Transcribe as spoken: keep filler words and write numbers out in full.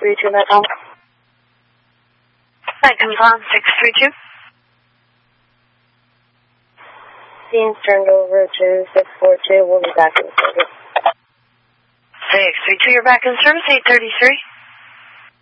three two, Metcom. Metcom on six three two. Scene's turned over to six four two. We'll be back in service. six three two, you're back in service, eight thirty-three.